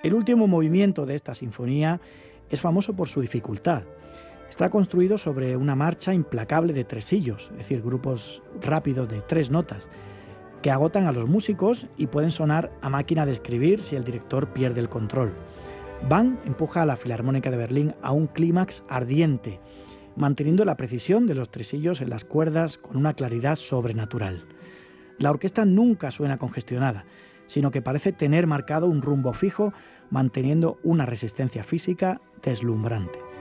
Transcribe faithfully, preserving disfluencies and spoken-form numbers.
El último movimiento de esta sinfonía es famoso por su dificultad. Está construido sobre una marcha implacable de tresillos, es decir, grupos rápidos de tres notas, que agotan a los músicos y pueden sonar a máquina de escribir si el director pierde el control. Bang empuja a la Filarmónica de Berlín a un clímax ardiente, manteniendo la precisión de los tresillos en las cuerdas con una claridad sobrenatural. La orquesta nunca suena congestionada, sino que parece tener marcado un rumbo fijo, manteniendo una resistencia física deslumbrante.